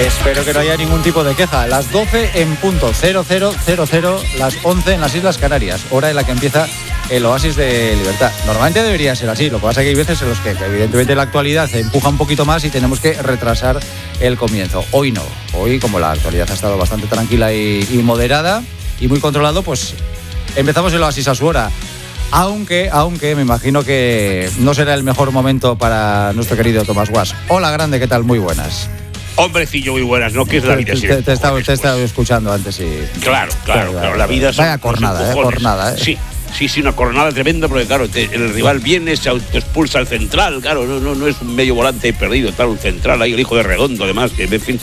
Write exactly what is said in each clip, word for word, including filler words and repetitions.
Espero que no haya ningún tipo de queja. Las doce en punto, cero cero cero cero, las once en las Islas Canarias, hora en la que empieza el oasis de libertad. Normalmente debería ser así, lo que pasa es que hay veces en los que, que evidentemente la actualidad se empuja un poquito más y tenemos que retrasar el comienzo. Hoy no, hoy como la actualidad ha estado bastante tranquila y, y moderada y muy controlado, pues empezamos el oasis a su hora. Aunque, aunque me imagino que no será el mejor momento para nuestro querido Tomás Guas. Hola, grande, ¿qué tal? Muy buenas. Hombrecillo, muy buenas, ¿no? ¿Qué es la vida? Te, te, te, estaba, te he estado escuchando antes y... Claro, claro, claro, la vida... Vaya cornada, eh, cornada, eh. Sí, sí, sí, una cornada tremenda, porque claro, te, el rival viene, se autoexpulsa al central, claro, no, no, no es un medio volante perdido, tal, un central ahí, el hijo de Redondo, además, que en fin...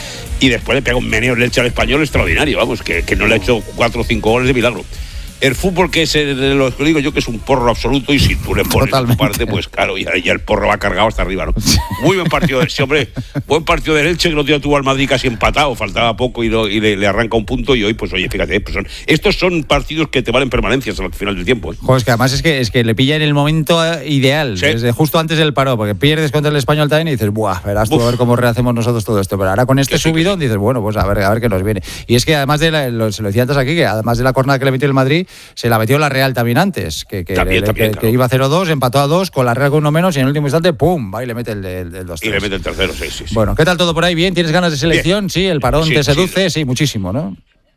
Y después le pega un meneo el Elche al Español extraordinario, vamos, que, que no le ha hecho cuatro o cinco goles de milagro. El fútbol, que es el, lo que digo yo, que es un porro absoluto, y si tú le pones tu parte, pues claro, ya, ya el porro va cargado hasta arriba, ¿no? Muy buen partido del Elche, hombre, buen partido del Elche, que el otro día tuvo al Madrid casi empatado, faltaba poco y, lo, y le, le arranca un punto, y hoy, pues oye, fíjate, pues son, estos son partidos que te valen permanencias al final del tiempo, ¿eh? Joder, es que además es que, es que le pilla en el momento ideal, ¿sí? Desde justo antes del paro, porque pierdes contra el Español también y dices, buah, verás tú, Uf. a ver cómo rehacemos nosotros todo esto, pero ahora con este subidón dices, bueno, pues a ver, a ver qué nos viene. Y es que además de, la, lo, se lo decía antes aquí, que además de la jornada que le metió el Madrid, se la metió la Real también antes, que, que, también, le, también, que, claro. que iba cero dos, empató a dos, con la Real con uno menos, y en el último instante, ¡pum!, va y le mete el, el, el dos tres. Y le mete el tercero, sí, sí, sí. Bueno, ¿qué tal todo por ahí? ¿Bien? ¿Tienes ganas de selección? Bien. Sí, el parón sí, te seduce, sí. sí, muchísimo, ¿no?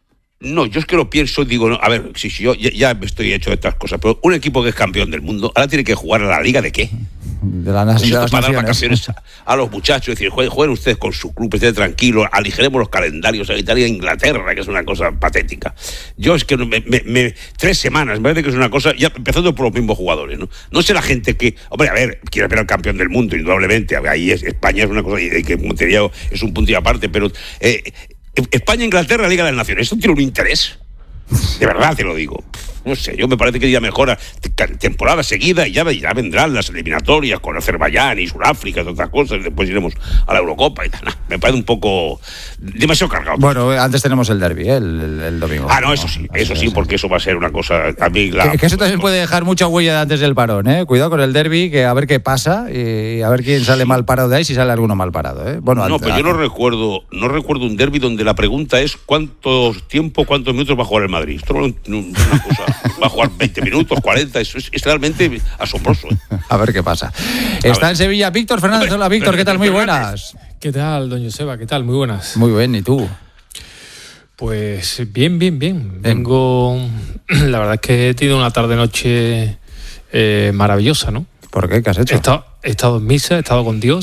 No, yo es que lo pienso, digo, no, a ver, si, si yo ya, ya estoy hecho de estas cosas, pero un equipo que es campeón del mundo, ahora tiene que jugar a la Liga, ¿de qué? De la pues esto de las para naciones. dar vacaciones a, a los muchachos, es decir, jueguen, jueguen ustedes con su club, estén tranquilos, aligeremos los calendarios a Italia e Inglaterra, que es una cosa patética. Yo es que me, me, me, tres semanas, me parece que es una cosa, ya empezando por los mismos jugadores, ¿no? No sé la gente que, hombre, a ver, quiere ver al campeón del mundo, indudablemente, ahí es, España es una cosa, y que Montevideo es un punto y aparte, pero eh, España, Inglaterra, Liga de las Naciones, ¿esto tiene un interés? De verdad te lo digo. No sé, yo me parece que ya mejora temporada seguida y ya, ya vendrán las eliminatorias con Azerbaiyán y Sudáfrica y otras cosas, después iremos a la Eurocopa y tal. Nah, me parece un poco demasiado cargado. Bueno, antes tenemos el derbi, ¿eh? el, el, el domingo. Ah, no, eso sí, eso sí, porque eso va a ser una cosa... A mí la, que, que eso también puede dejar mucha huella antes del parón, ¿eh? Cuidado con el derbi, que a ver qué pasa y a ver quién sale mal parado de ahí, si sale alguno mal parado, ¿eh? Bueno, no, antes, pero yo no recuerdo, no recuerdo un derbi donde la pregunta es cuánto tiempo, cuántos minutos va a jugar el Madrid. Esto no es una cosa... Va a jugar veinte minutos, cuarenta, eso es, es realmente asombroso, ¿eh? A ver qué pasa. A Está ver. En Sevilla Víctor Fernández. Hola, Víctor, ¿qué tal? Muy buenas. ¿Qué tal, doña Joseba? ¿Qué tal? Muy buenas. Muy bien, ¿y tú? Pues bien, bien, bien. Vengo... La verdad es que he tenido una tarde-noche eh, maravillosa, ¿no? ¿Por qué? ¿Qué has hecho? He estado, he estado en misa, he estado con Dios.